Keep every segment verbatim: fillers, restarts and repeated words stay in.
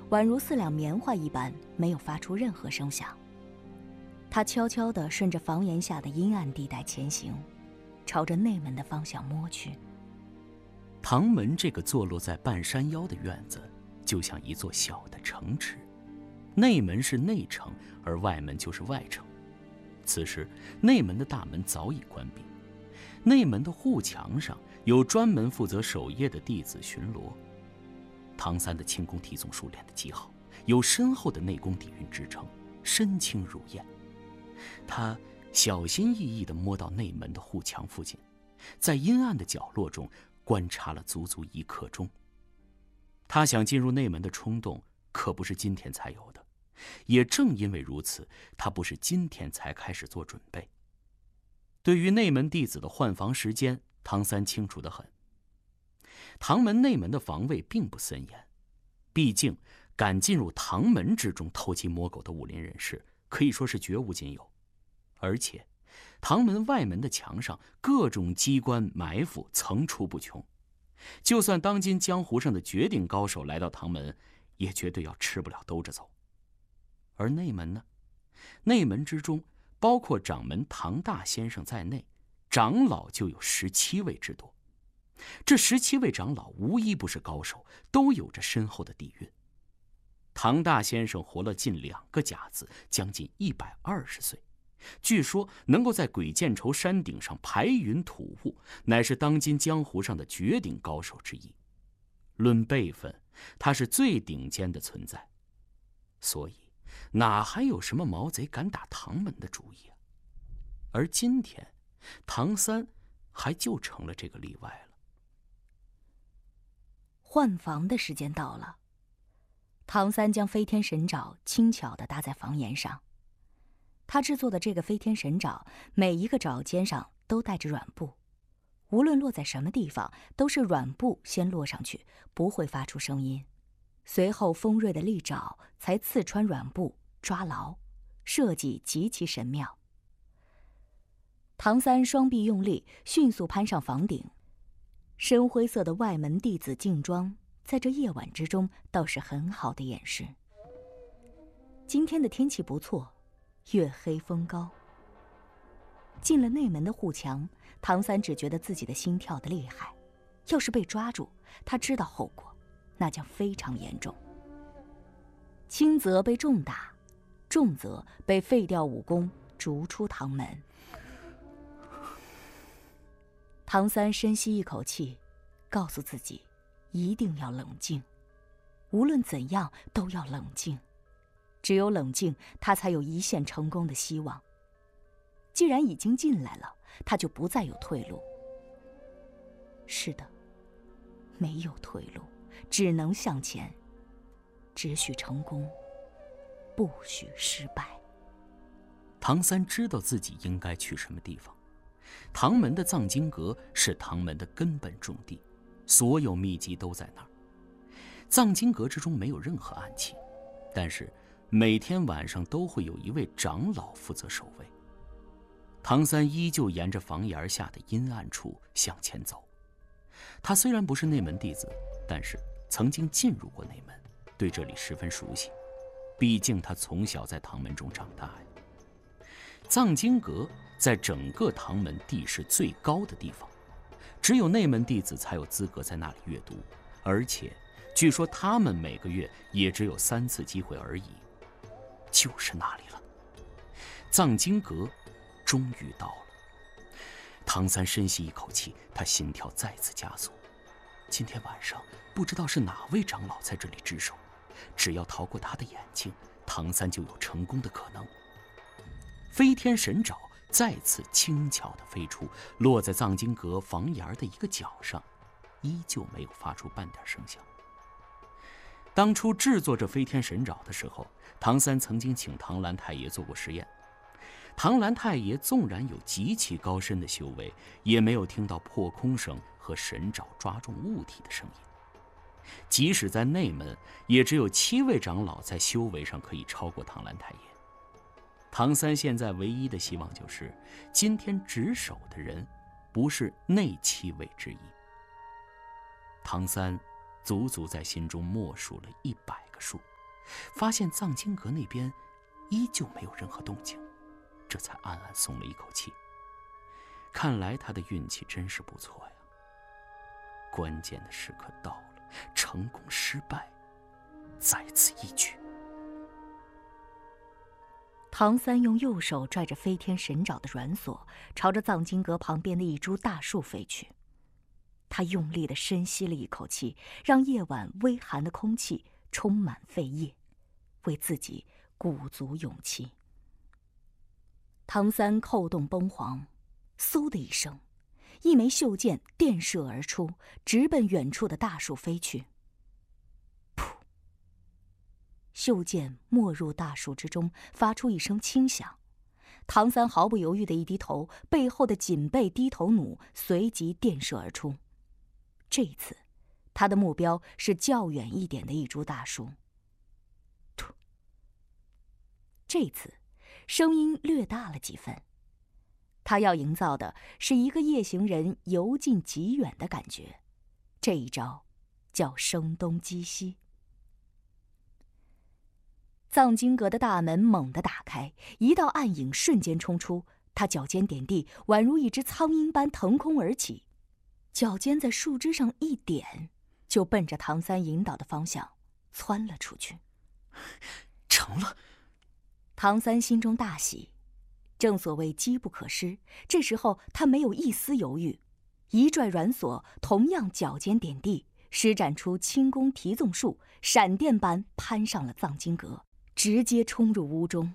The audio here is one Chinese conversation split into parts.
宛如四两棉花一般，没有发出任何声响。他悄悄地顺着房檐下的阴暗地带前行，朝着内门的方向摸去。 堂门这个坐落在半山腰的院子，就像一座小的城池，内门是内城，而外门就是外城。此时，内门的大门早已关闭，内门的护墙上有专门负责守夜的弟子巡逻。唐三的轻功体总术练得极好，有深厚的内功底蕴支撑，身轻如燕。他小心翼翼地摸到内门的护墙附近，在阴暗的角落中观察了足足一刻钟。他想进入内门的冲动可不是今天才有的，也正因为如此，他不是今天才开始做准备。对于内门弟子的换房时间，唐三清楚得很。堂门内门的防卫并不森严，毕竟敢进入堂门之中偷鸡摸狗的武林人士可以说是绝无仅有。而且堂门外门的墙上各种机关埋伏层出不穷，就算当今江湖上的绝顶高手来到堂门，也绝对要吃不了兜着走。而内门呢？内门之中包括掌门唐大先生在内，长老就有十七位之多。这十七位长老无一不是高手，都有着深厚的底蕴。唐大先生活了近两个甲子，将近一百二十岁，据说能够在鬼见愁山顶上排云吐雾，乃是当今江湖上的绝顶高手之一。论辈分，他是最顶尖的存在。所以哪还有什么毛贼敢打唐门的主意啊？而今天唐三还就成了这个例外了。 换房的时间到了，唐三将飞天神爪轻巧地搭在房檐上。他制作的这个飞天神爪，每一个爪尖上都带着软布，无论落在什么地方，都是软布先落上去，不会发出声音，随后锋锐的利爪才刺穿软布，抓牢，设计极其神妙。唐三双臂用力，迅速攀上房顶。深灰色的外门弟子劲装，在这夜晚之中倒是很好的掩饰。今天的天气不错，月黑风高。进了内门的护墙，唐三只觉得自己的心跳得厉害，要是被抓住，他知道后果，那将非常严重。轻则被重打，重则被废掉武功，逐出堂门。唐三深吸一口气，告诉自己一定要冷静，无论怎样都要冷静，只有冷静，他才有一线成功的希望。既然已经进来了，他就不再有退路。是的，没有退路，只能向前，只许成功，不许失败。 唐三知道自己应该去什么地方。唐门的藏经阁是唐门的根本重地，所有秘籍都在那儿。藏经阁之中没有任何暗器，但是每天晚上都会有一位长老负责守卫。唐三依旧沿着房檐下的阴暗处向前走。他虽然不是内门弟子，但是曾经进入过内门，对这里十分熟悉，毕竟他从小在唐门中长大呀。藏经阁在整个唐门地势最高的地方，只有内门弟子才有资格在那里阅读，而且据说他们每个月也只有三次机会而已。就是那里了，藏经阁终于到了。唐三深吸一口气，他心跳再次加速。今天晚上不知道是哪位长老在这里值守，只要逃过他的眼睛，唐三就有成功的可能。飞天神爪再次轻巧地飞出，落在藏经阁房檐的一个角上，依旧没有发出半点声响。当初制作这飞天神爪的时候，唐三曾经请唐兰太爷做过实验。唐兰太爷纵然有极其高深的修为，也没有听到破空声和神爪抓中物体的声音。即使在内门，也只有七位长老在修为上可以超过唐兰太爷。唐三现在唯一的希望就是，今天值守的人不是那七位之一。唐三足足在心中默数了一百个数。 发现藏经阁那边依旧没有任何动静，这才暗暗松了一口气。看来他的运气真是不错呀。关键的时刻到了，成功失败，在此一举。 唐三用右手拽着飞天神爪的软锁，朝着藏经阁旁边的一株大树飞去。他用力地深吸了一口气，让夜晚微寒的空气充满肺叶，为自己鼓足勇气。唐三扣动崩簧，嗖的一声，一枚袖箭电射而出，直奔远处的大树飞去。噗！袖箭没入大树之中，发出一声轻响。唐三毫不犹豫地一低头，背后的锦背低头弩随即电射而出。这一次，他的目标是较远一点的一株大树。突！这次，声音略大了几分。他要营造的是一个夜行人游近极远的感觉，这一招叫声东击西。藏经阁的大门猛地打开，一道暗影瞬间冲出，他脚尖点地，宛如一只苍鹰般腾空而起，脚尖在树枝上一点，就奔着唐三引导的方向窜了出去。 成了！ 唐三心中大喜，正所谓机不可失，这时候他没有一丝犹豫，一拽软锁，同样脚尖点地，施展出轻功提纵术，闪电般攀上了藏经阁，直接冲入屋中。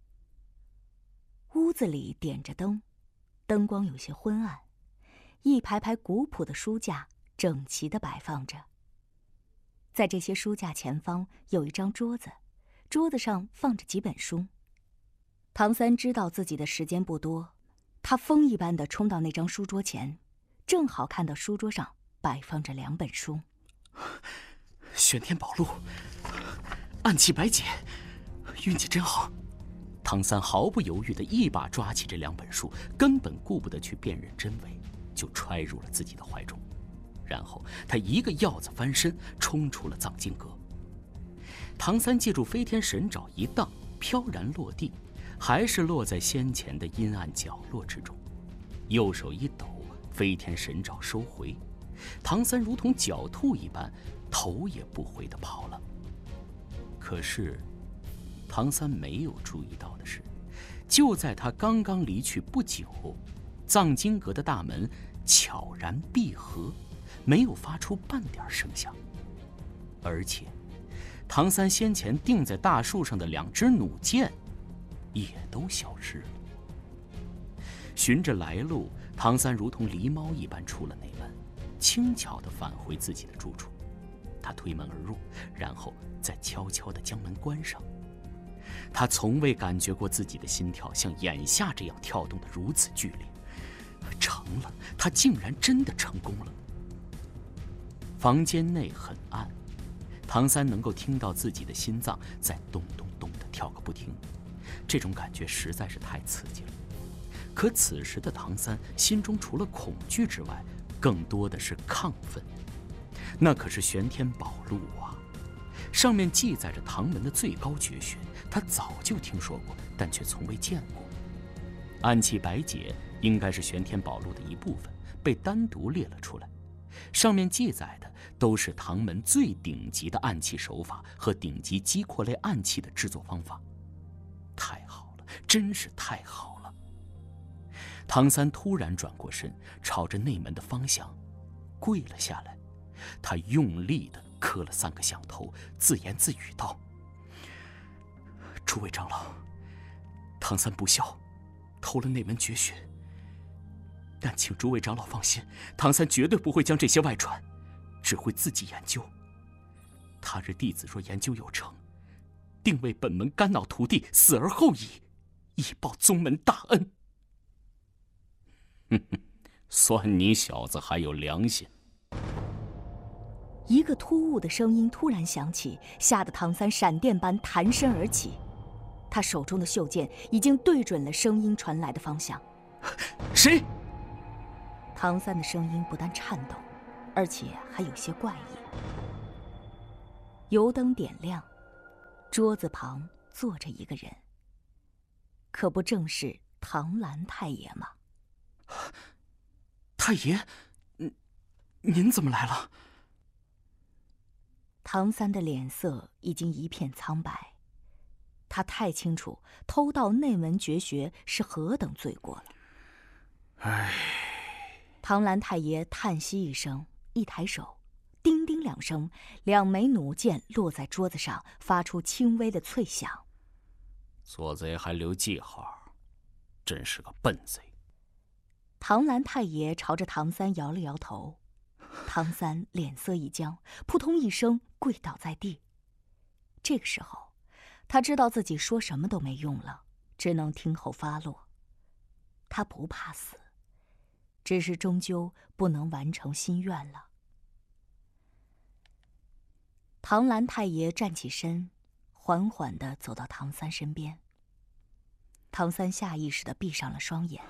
屋子里点着灯，灯光有些昏暗，一排排古朴的书架整齐地摆放着。在这些书架前方有一张桌子，桌子上放着几本书。唐三知道自己的时间不多，他风一般地冲到那张书桌前，正好看到书桌上摆放着两本书。 玄天宝录，暗器白解，运气真好。唐三毫不犹豫地一把抓起这两本书，根本顾不得去辨认真伪，就揣入了自己的怀中。然后他一个鹞子翻身，冲出了藏经阁。唐三借助飞天神爪一荡，飘然落地，还是落在先前的阴暗角落之中。右手一抖，飞天神爪收回，唐三如同狡兔一般，头也不回地跑了。可是唐三没有注意到的是，就在他刚刚离去不久，藏经阁的大门悄然闭合，没有发出半点声响。而且唐三先前钉在大树上的两支弩箭也都消失了。循着来路，唐三如同狸猫一般出了内门，轻巧地返回自己的住处。他推门而入，然后再悄悄地将门关上。他从未感觉过自己的心跳像眼下这样跳动得如此剧烈。成了，他竟然真的成功了。房间内很暗，唐三能够听到自己的心脏在咚咚咚地跳个不停，这种感觉实在是太刺激了。可此时的唐三心中除了恐惧之外，更多的是亢奋。那可是玄天宝录啊，上面记载着唐门的最高绝学，他早就听说过，但却从未见过。暗器白解应该是玄天宝录的一部分，被单独列了出来。上面记载的都是唐门最顶级的暗器手法和顶级击扩类暗器的制作方法。太好了，真是太好了！唐三突然转过身，朝着内门的方向跪了下来。他用力地磕了三个响头，自言自语道：“诸位长老，唐三不孝，偷了内门绝学。但请诸位长老放心，唐三绝对不会将这些外传，只会自己研究。他日弟子若研究有成，定为本门肝脑涂地，死而后已，以报宗门大恩。”哼哼，算你小子还有良心。 一个突兀的声音突然响起，吓得唐三闪电般弹身而起。他手中的袖箭已经对准了声音传来的方向。 谁？ 唐三的声音不但颤抖，而且还有些怪异。油灯点亮， 桌子旁坐着一个人，可不正是唐兰太爷吗？ 太爷，您您怎么来了？ 唐三的脸色已经一片苍白，他太清楚偷盗内门绝学是何等罪过了。 唉， 唐兰太爷叹息一声，一抬手，叮叮两声，两枚弩箭落在桌子上，发出轻微的脆响。 做贼还留记号，真是个笨贼。 唐兰太爷朝着唐三摇了摇头，唐三脸色一僵，扑通一声跪倒在地。这个时候，他知道自己说什么都没用了，只能听候发落。他不怕死，只是终究不能完成心愿了。唐兰太爷站起身，缓缓地走到唐三身边。唐三下意识地闭上了双眼。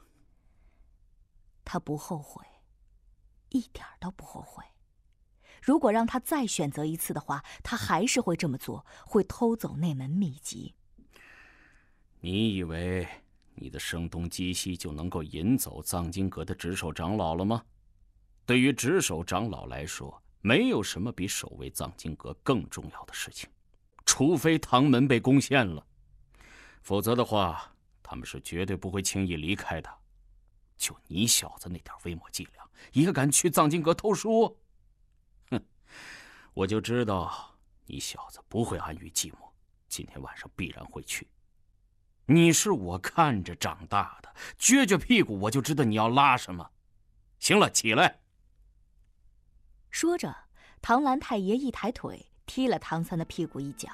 他不后悔，一点都不后悔。如果让他再选择一次的话，他还是会这么做，会偷走那门秘籍。 你以为你的声东击西就能够引走藏经阁的值守长老了吗？对于值守长老来说，没有什么比守卫藏经阁更重要的事情，除非唐门被攻陷了，否则的话，他们是绝对不会轻易离开的。就你小子那点微末伎俩，也敢去藏经阁偷书？哼，我就知道你小子不会安于寂寞，今天晚上必然会去。你是我看着长大的，撅撅屁股我就知道你要拉什么。行了，起来。 说着，唐兰太爷一抬腿踢了唐三的屁股一脚。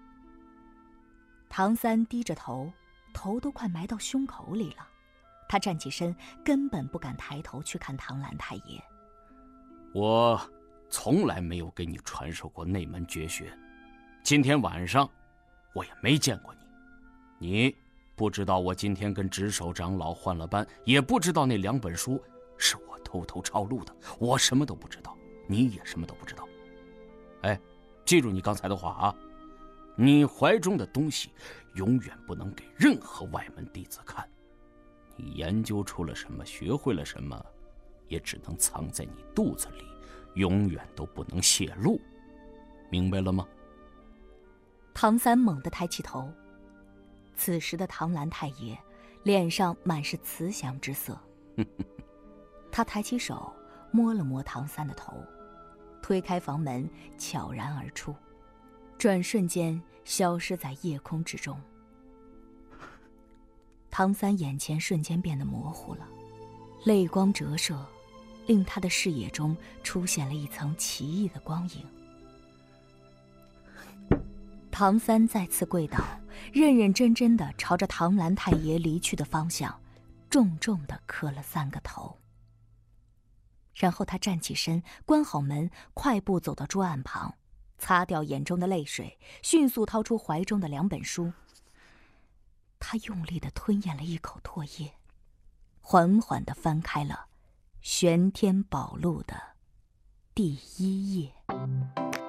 唐三低着头，头都快埋到胸口里了。他站起身，根本不敢抬头去看唐兰太爷。 我从来没有给你传授过内门绝学，今天晚上我也没见过你。你不知道我今天跟值守长老换了班，也不知道那两本书是我偷偷抄录的，我什么都不知道，你也什么都不知道。哎，记住你刚才的话啊，你怀中的东西永远不能给任何外门弟子看。你研究出了什么，学会了什么，也只能藏在你肚子里，永远都不能泄露，明白了吗？ 唐三猛地抬起头，此时的唐兰太爷脸上满是慈祥之色。他抬起手摸了摸唐三的头，推开房门，悄然而出，转瞬间消失在夜空之中。唐三眼前瞬间变得模糊了，泪光折射，令他的视野中出现了一层奇异的光影。唐三再次跪倒，认认真真地朝着唐兰太爷离去的方向重重地磕了三个头。然后他站起身，关好门，快步走到桌案旁，擦掉眼中的泪水，迅速掏出怀中的两本书。他用力地吞咽了一口唾液，缓缓地翻开了《玄天宝录》的第一页。